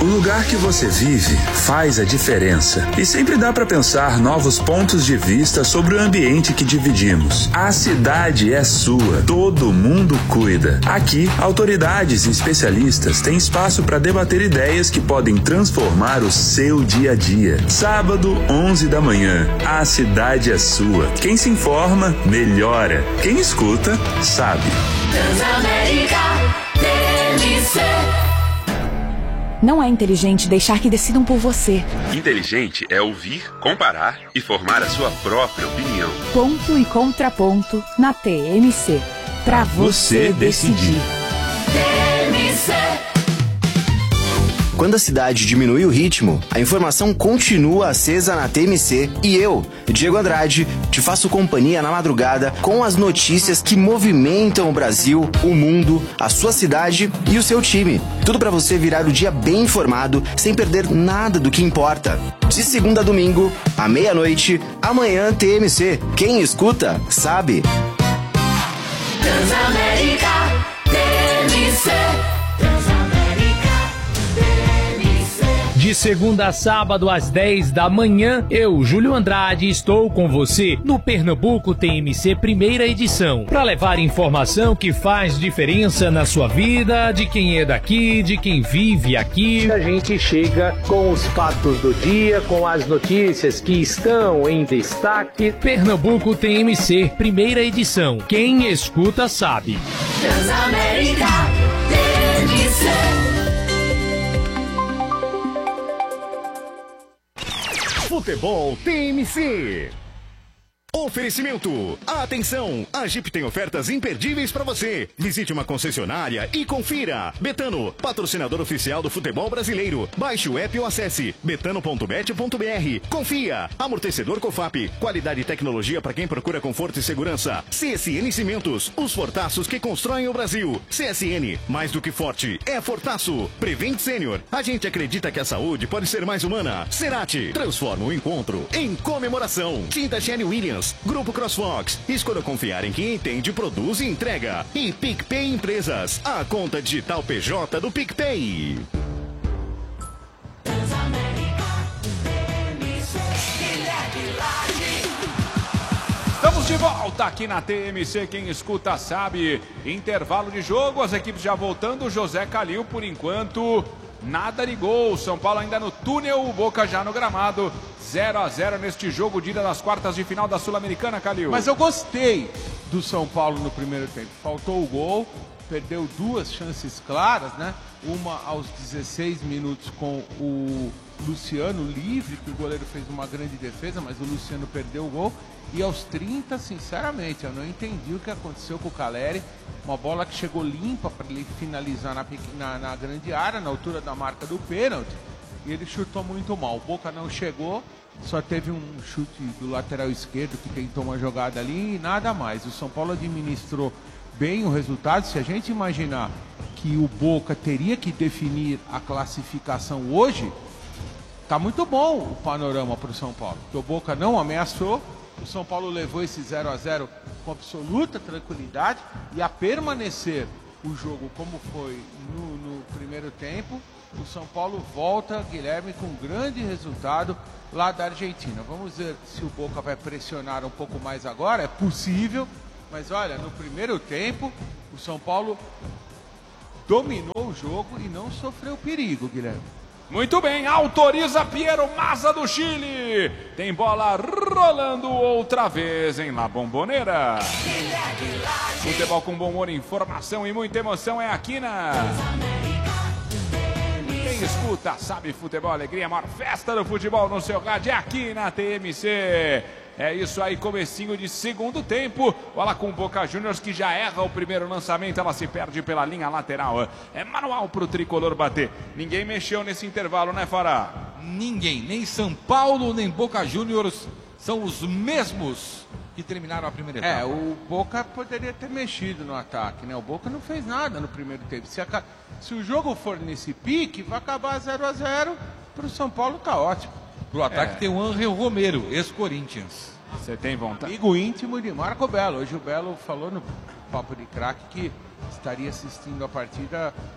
O lugar que você vive faz a diferença. E sempre dá para pensar novos pontos de vista sobre o ambiente que dividimos. A cidade é sua. Todo mundo cuida. Aqui, autoridades e especialistas têm espaço para debater ideias que podem transformar o seu dia a dia. Sábado, 11 da manhã. A cidade é sua. Quem se informa, melhora. Quem escuta, sabe. Transamérica TMC. Não é inteligente deixar que decidam por você. Inteligente é ouvir, comparar e formar a sua própria opinião. Ponto e contraponto na TMC. Pra você decidir. TMC. Quando a cidade diminui o ritmo, a informação continua acesa na TMC e eu, Diego Andrade, te faço companhia na madrugada com as notícias que movimentam o Brasil, o mundo, a sua cidade e o seu time. Tudo para você virar o dia bem informado, sem perder nada do que importa. De segunda a domingo, à meia-noite, amanhã TMC. Quem escuta, sabe. Transamérica TMC. De segunda a sábado às 10 da manhã, eu, Júlio Andrade, estou com você no Pernambuco TMC primeira edição, para levar informação que faz diferença na sua vida, de quem é daqui, de quem vive aqui. A gente chega com os fatos do dia, com as notícias que estão em destaque. Pernambuco TMC primeira edição. Quem escuta sabe. Transamérica TMC. Futebol TMC. Oferecimento. Atenção, a Jeep tem ofertas imperdíveis para você. Visite uma concessionária e confira. Betano, patrocinador oficial do futebol brasileiro. Baixe o app ou acesse betano.bet.br. Confia. Amortecedor Cofap, qualidade e tecnologia para quem procura conforto e segurança. CSN Cimentos, os fortaços que constroem o Brasil. CSN, mais do que forte, é fortaço. Prevent Senior, a gente acredita que a saúde pode ser mais humana. Cerati, transforma o encontro em comemoração. Tinta Shane Williams, Grupo CrossFox, escolha confiar em quem entende, produz e entrega. E PicPay Empresas, a conta digital PJ do PicPay. Estamos de volta aqui na TMC, quem escuta sabe. Intervalo de jogo, as equipes já voltando. José Calil, por enquanto, nada de gol. São Paulo ainda no túnel, o Boca já no gramado. 0-0 neste jogo de ida das quartas de final da Sul-Americana, Calil. Mas eu gostei do São Paulo no primeiro tempo. Faltou o gol, perdeu duas chances claras, né? Uma aos 16 minutos com o Luciano livre, que o goleiro fez uma grande defesa, mas o Luciano perdeu o gol. E aos 30, sinceramente, eu não entendi o que aconteceu com o Caleri. Uma bola que chegou limpa para ele finalizar na grande área, na altura da marca do pênalti. E ele chutou muito mal. O Boca não chegou, só teve um chute do lateral esquerdo que tentou uma jogada ali e nada mais. O São Paulo administrou bem o resultado. Se a gente imaginar que o Boca teria que definir a classificação hoje, tá muito bom o panorama para o São Paulo. Porque o Boca não ameaçou, o São Paulo levou esse 0-0 com absoluta tranquilidade e a permanecer o jogo como foi no primeiro tempo, o São Paulo volta, Guilherme, com um grande resultado lá da Argentina. Vamos ver se o Boca vai pressionar um pouco mais agora, é possível, mas olha, no primeiro tempo, o São Paulo dominou o jogo e não sofreu perigo, Guilherme. Muito bem, autoriza Piero Massa do Chile. Tem bola rolando outra vez em La Bombonera. Futebol com bom humor, informação e muita emoção é aqui na... Quem escuta sabe futebol, alegria, a maior festa do futebol no seu rádio é aqui na TMC. É isso aí, comecinho de segundo tempo. Bola com o Boca Juniors que já erra o primeiro lançamento, ela se perde pela linha lateral. É manual pro tricolor bater. Ninguém mexeu nesse intervalo, né, Fará? Ninguém, nem São Paulo, nem Boca Juniors são os mesmos que terminaram a primeira etapa. É, o Boca poderia ter mexido no ataque, né? O Boca não fez nada no primeiro tempo. Se o jogo for nesse pique, vai acabar 0-0. Pro São Paulo tá ótimo. Pro ataque tem o Ángel Romero, ex-Corinthians. Você tem vontade? Amigo íntimo de Marco Belo. Hoje o Belo falou no Papo de Craque que estaria assistindo a partida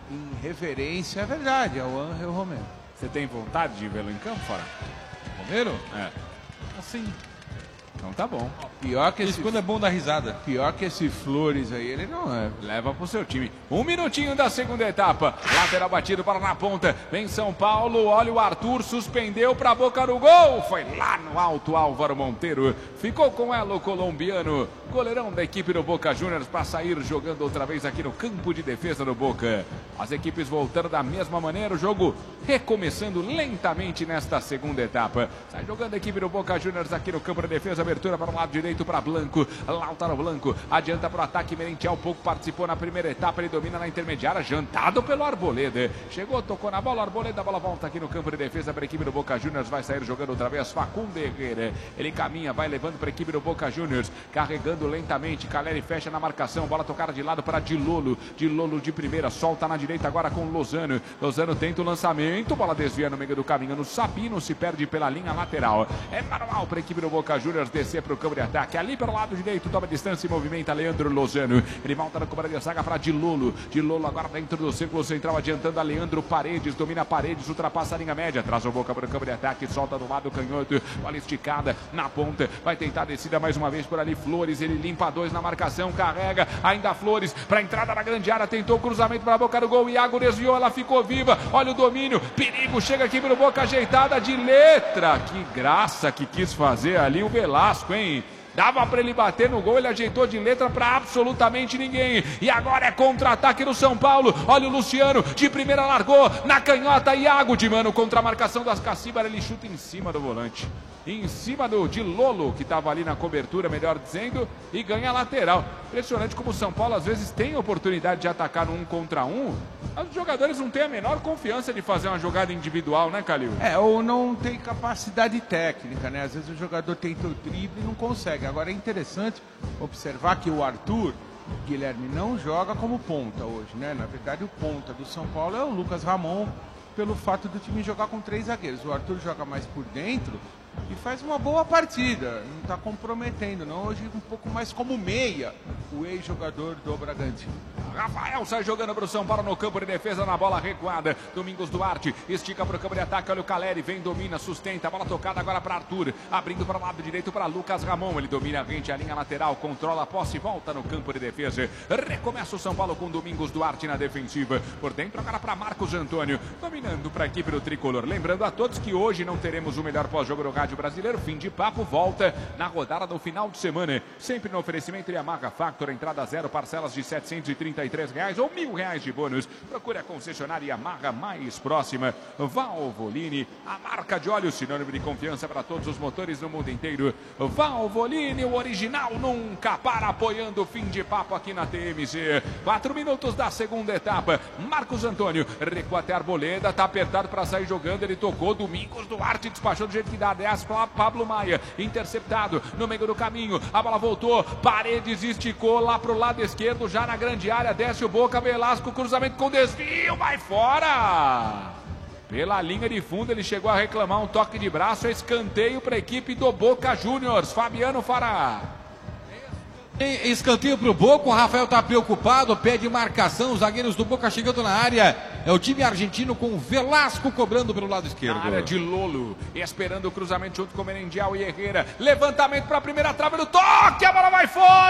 em reverência, é verdade, ao Ángel Romero. Você tem vontade de vê-lo em campo, Fara? Romero? É. Assim. Então tá bom. Pior que esse, quando é bom dar risada. Pior que esse Flores aí, ele não é. Leva pro seu time. 1 minutinho da segunda etapa. Lateral batido para na ponta. Vem São Paulo. Olha o Arthur. Suspendeu pra boca do gol. Foi lá no alto Álvaro Monteiro. Ficou com ela o colombiano. Goleirão da equipe do Boca Juniors para sair jogando outra vez aqui no campo de defesa do Boca. As equipes voltando da mesma maneira. O jogo recomeçando lentamente nesta segunda etapa. Sai jogando a equipe do Boca Juniors aqui no campo de defesa. Abertura para o lado direito para Blanco. Lautaro Blanco adianta para o ataque. Merentiel pouco participou na primeira etapa. Ele domina na intermediária. Jantado pelo Arboleda. Chegou, tocou na bola. Arboleda, a bola volta aqui no campo de defesa para a equipe do Boca Juniors. Vai sair jogando outra vez Facundo Herrera. Ele caminha, vai levando para a equipe do Boca Juniors. Carregando lentamente. Caleri fecha na marcação. Bola tocada de lado para Dilolo. Dilolo de primeira. Solta na direita agora com Lozano. Lozano tenta o lançamento. Bola desvia no meio do caminho. No Sabino se perde pela linha lateral. É manual para a equipe do Boca Juniors descer para o campo de ataque. Ali pelo lado direito, toma distância e movimenta Leandro Lozano. Ele volta na cobrança de zaga para Dilolo. Dilolo agora dentro do círculo central, adiantando a Leandro Paredes. Domina Paredes, ultrapassa a linha média. Traz o Boca para o campo de ataque, solta do lado canhoto. Bola esticada na ponta. Vai tentar a descida mais uma vez por ali. Flores, ele limpa 2 na marcação, carrega. Ainda Flores para a entrada na grande área. Tentou o cruzamento para a boca do gol. Iago desviou, ela ficou viva. Olha o domínio. Perigo, chega aqui para o Boca ajeitada de letra. Que graça que quis fazer ali o Velasco, hein? Dava para ele bater no gol, ele ajeitou de letra para absolutamente ninguém. E agora é contra-ataque no São Paulo. Olha o Luciano, de primeira largou, na canhota, Iago de mano contra a marcação das Cacíbar. Ele chuta em cima do volante. Em cima de Lolo, que estava ali na cobertura, melhor dizendo, e ganha a lateral. Impressionante como o São Paulo às vezes tem oportunidade de atacar no 1 contra 1. Mas os jogadores não têm a menor confiança de fazer uma jogada individual, né, Calil? Ou não tem capacidade técnica, né? Às vezes o jogador tenta o drible e não consegue. Agora é interessante observar que o Arthur Guilherme não joga como ponta hoje, né? Na verdade, o ponta do São Paulo é o Lucas Ramon, pelo fato do time jogar com 3 zagueiros. O Arthur joga mais por dentro e faz uma boa partida, não está comprometendo, não. Hoje um pouco mais como meia, o ex-jogador do Bragantino. Rafael sai jogando para o São Paulo no campo de defesa, na bola recuada. Domingos Duarte estica para o campo de ataque. Olha o Caleri, vem, domina, sustenta. A bola tocada agora para Arthur, abrindo para o lado direito para Lucas Ramon. Ele domina, rente a linha lateral, controla a posse e volta no campo de defesa. Recomeça o São Paulo com Domingos Duarte na defensiva. Por dentro agora para Marcos Antônio, dominando para a equipe do Tricolor. Lembrando a todos que hoje não teremos o melhor pós-jogo do Rádio Brasileiro. Fim de papo, volta na rodada do final de semana. Sempre no oferecimento Yamaha Factor, entrada 0, parcelas de R$733 ou R$1.000 de bônus. Procure a concessionária Yamaha mais próxima. Valvoline, a marca de óleo, sinônimo de confiança para todos os motores no mundo inteiro. Valvoline, o original nunca para, apoiando o fim de papo aqui na TMC. 4 minutos da segunda etapa. Marcos Antônio recua até Arboleda, tá apertado para sair jogando. Ele tocou, Domingos Duarte despachou do jeito que dá. 10 para Pablo Maia, interceptado no meio do caminho. A bola voltou, Paredes esticou lá pro lado esquerdo, já na grande área. Desce o Boca, Velasco, cruzamento com desvio, vai fora! Pela linha de fundo, ele chegou a reclamar um toque de braço, escanteio para a equipe do Boca Juniors. Fabiano Fará. Escanteio para o Boca, o Rafael está preocupado, pede marcação, os zagueiros do Boca chegando na área. É o time argentino com o Velasco cobrando pelo lado esquerdo. Na área de Lolo, esperando o cruzamento junto com Merentiel e Herrera. Levantamento para a primeira trave do toque, a bola vai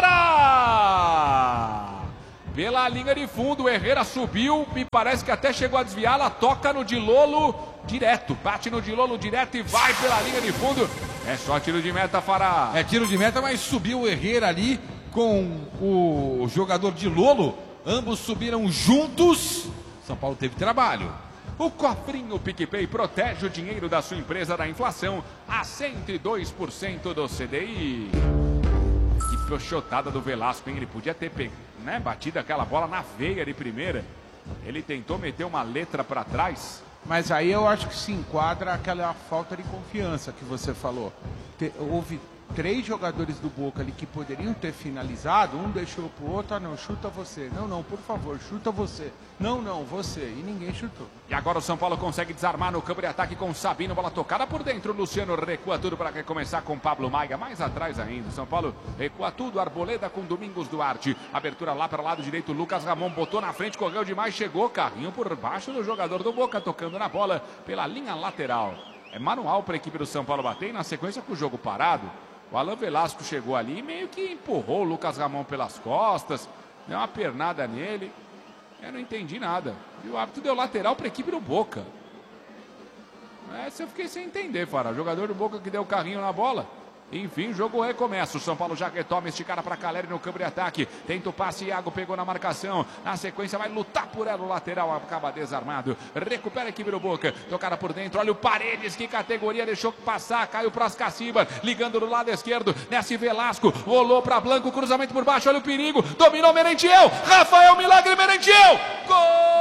fora! Pela linha de fundo, o Herrera subiu, me parece que até chegou a desviar, ela toca no Dilolo direto, bate no Dilolo direto e vai pela linha de fundo. É só tiro de meta, Fará. É tiro de meta, mas subiu o Herrera ali com o jogador Dilolo. Ambos subiram juntos. São Paulo teve trabalho. O cofrinho PicPay protege o dinheiro da sua empresa da inflação a 102% do CDI. Que pochotada do Velasco, hein? Ele podia ter batido aquela bola na veia de primeira. Ele tentou meter uma letra para trás. Mas aí eu acho que se enquadra aquela falta de confiança que você falou. Houve 3 jogadores do Boca ali que poderiam ter finalizado, um deixou pro outro, ah não, chuta você. Não, por favor, chuta você. Não, você. E ninguém chutou. E agora o São Paulo consegue desarmar no campo de ataque com o Sabino, bola tocada por dentro. O Luciano recua tudo para recomeçar com o Pablo Maia, mais atrás ainda. O São Paulo recua tudo, Arboleda com Domingos Duarte. Abertura lá para o lado direito, Lucas Ramon botou na frente, correu demais, chegou, carrinho por baixo do jogador do Boca, tocando na bola pela linha lateral. É manual para a equipe do São Paulo bater e na sequência com o jogo parado. O Alan Velasco chegou ali e meio que empurrou o Lucas Ramon pelas costas, deu uma pernada nele. Eu não entendi nada. E o árbitro deu lateral para a equipe do Boca. Essa eu fiquei sem entender, Fara. O jogador do Boca que deu o carrinho na bola. Enfim, o jogo recomeça. O São Paulo já retoma este cara para Caleri no campo de ataque. Tenta o passe, Iago pegou na marcação. Na sequência vai lutar por ela o lateral. Acaba desarmado. Recupera a equipe do Boca. Tocada por dentro. Olha o Paredes, que categoria. Deixou passar. Caiu para Ascaciba. Ligando do lado esquerdo. Nessi Velasco. Rolou para Blanco. Cruzamento por baixo. Olha o perigo. Dominou Merentiel. Rafael Milagre Merentiel. Gol!